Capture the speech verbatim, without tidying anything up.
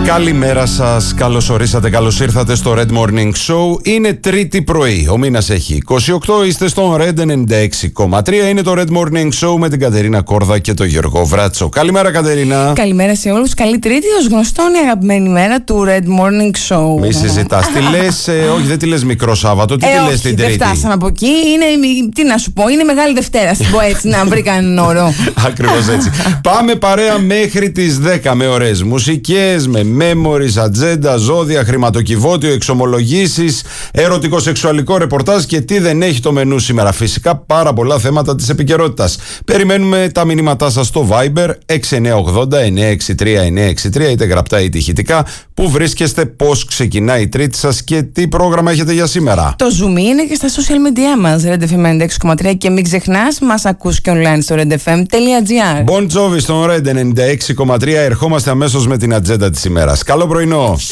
Καλημέρα σας, καλώς ορίσατε, καλώς ήρθατε στο Red Morning Show. Είναι Τρίτη πρωί, ο μήνας έχει είκοσι οκτώ, είστε στον Red ενενήντα έξι κόμμα τρία. Είναι το Red Morning Show με την Κατερίνα Κόρδα και τον Γιώργο Βράτσο. Καλημέρα, Κατερίνα. Καλημέρα σε όλους. Καλή Τρίτη, ως γνωστόν η αγαπημένη μέρα του Red Morning Show. Μη συζητάς. Τι λες, ε, όχι, δεν τη λες μικρό Σάββατο, τι ε, τη όχι, λες την Τρίτη. Δεν φτάσαμε από εκεί. Είναι, τι να σου πω, είναι Μεγάλη Δευτέρα. Στην πω έτσι, να βρει κανέναν όρο. Ακριβώς έτσι. Πάμε παρέα μέχρι τις δέκα με ωραίες μουσικές, με memories, ατζέντα, ζώδια, χρηματοκιβώτιο, εξομολογήσεις, ερωτικό-σεξουαλικό ρεπορτάζ και τι δεν έχει το μενού σήμερα. Φυσικά πάρα πολλά θέματα της επικαιρότητας. Περιμένουμε τα μηνύματά σας στο Viber έξι εννιά ογδόντα εννιά εξήντα τρία εννιά εξήντα τρία, είτε γραπτά είτε ηχητικά. Πού βρίσκεστε, πώς ξεκινάει η Τρίτη σας και τι πρόγραμμα έχετε για σήμερα. Το Zoom είναι και στα social media μας, Red εφ εμ ενενήντα έξι κόμμα τρία, και μην ξεχνάς, μας ακούς και online στο red f m τελεία g r. Bon Jovi στον Red ενενήντα έξι κόμμα τρία. Ερχόμαστε αμέσως με την ατζέντα της ημέρας. Καλό πρωινό.